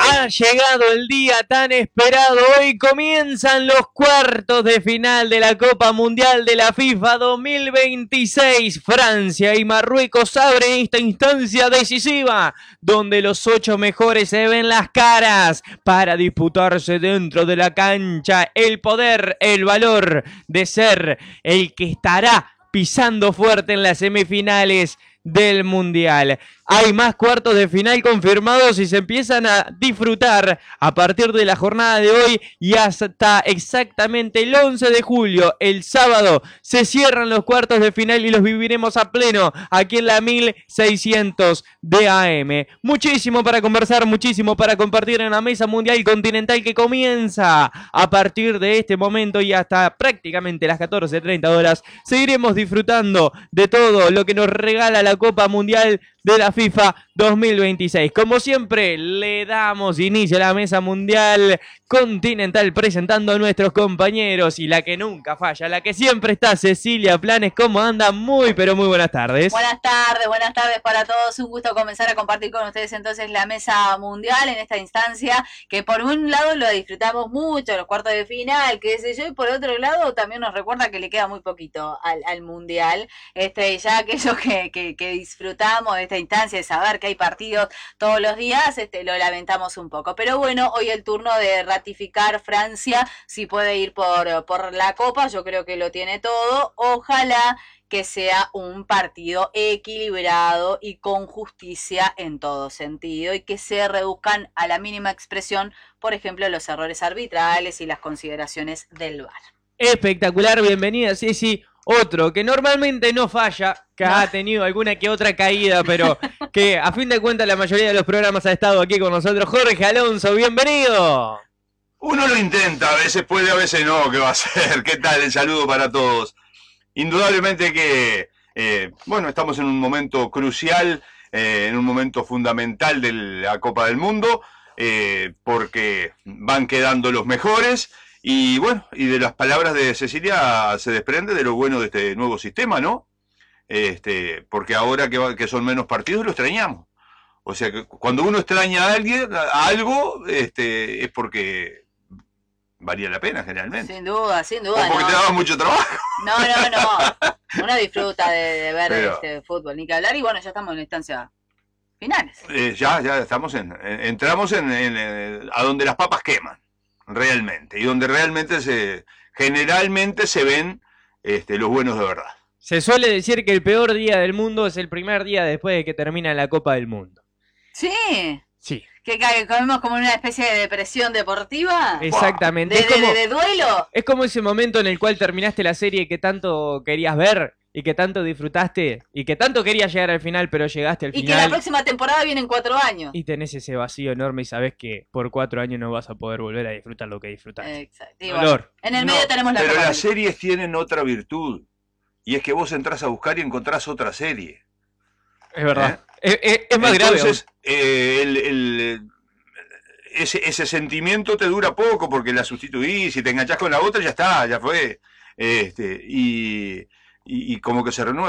Ha llegado el día tan esperado. Hoy comienzan los cuartos de final de la Copa Mundial de la FIFA 2026. Francia y Marruecos abren esta instancia decisiva, donde los 8 mejores se ven las caras para disputarse dentro de la cancha el poder, el valor de ser el que estará pisando fuerte en las semifinales del Mundial. Hay más cuartos de final confirmados y se empiezan a disfrutar a partir de la jornada de hoy y hasta exactamente el 11 de julio, el sábado, se cierran los cuartos de final y los viviremos a pleno aquí en la 1600 de AM. Muchísimo para conversar, muchísimo para compartir en la mesa mundial continental que comienza a partir de este momento y hasta prácticamente las 14:30 horas. Seguiremos disfrutando de todo lo que nos regala la Copa Mundial de la FIFA 2026. Como siempre, le damos inicio a la mesa mundial continental presentando a nuestros compañeros y la que nunca falla, la que siempre está, Cecilia Planes. ¿Cómo anda? Muy, pero muy buenas tardes. Buenas tardes para todos. Un gusto comenzar a compartir con ustedes entonces la mesa mundial en esta instancia que por un lado lo disfrutamos mucho, los cuartos de final, qué sé yo, y por otro lado también nos recuerda que le queda muy poquito al mundial. Ya aquellos que disfrutamos de esta instancia de saber que hay partidos todos los días, lo lamentamos un poco. Pero bueno, hoy el turno de ratificar Francia, si puede ir por la Copa, yo creo que lo tiene todo. Ojalá que sea un partido equilibrado y con justicia en todo sentido y que se reduzcan a la mínima expresión, por ejemplo, los errores arbitrales y las consideraciones del VAR. Espectacular, bienvenida Ceci. Otro que normalmente no falla, que ha tenido alguna que otra caída, pero que a fin de cuentas la mayoría de los programas ha estado aquí con nosotros. Jorge Alonso, bienvenido. Uno lo intenta, a veces puede, a veces no, ¿qué va a hacer? ¿Qué tal? El saludo para todos. Indudablemente que, estamos en un momento crucial, en un momento fundamental de la Copa del Mundo, porque van quedando los mejores. Y bueno, y de las palabras de Cecilia se desprende de lo bueno de este nuevo sistema, ¿no? Porque ahora que son menos partidos lo extrañamos. O sea que cuando uno extraña a alguien, a algo, es porque valía la pena generalmente. Sin duda. O porque te daba mucho trabajo. No. Uno disfruta de ver este fútbol, ni que hablar, y bueno, ya estamos en la instancia finales. Ya estamos entramos a donde las papas queman. Realmente, y donde realmente generalmente se ven los buenos de verdad. Se suele decir que el peor día del mundo es el primer día después de que termina la Copa del Mundo. Sí. Sí. ¿Que comemos como una especie de depresión deportiva? Exactamente. ¿De duelo? Es como ese momento en el cual terminaste la serie que tanto querías ver y que tanto disfrutaste y que tanto querías llegar al final, pero llegaste al final. Y que la próxima temporada viene en 4 años. Y tenés ese vacío enorme y sabés que por 4 años no vas a poder volver a disfrutar lo que disfrutaste. Exacto. Bueno, en el medio tenemos la Pero Copa. las series tienen otra virtud. Y es que vos entrás a buscar y encontrás otra serie. Es verdad. Es más grave. Entonces, ese sentimiento te dura poco porque la sustituís, si te enganchás con la otra ya está, ya fue. Y como que se renueva.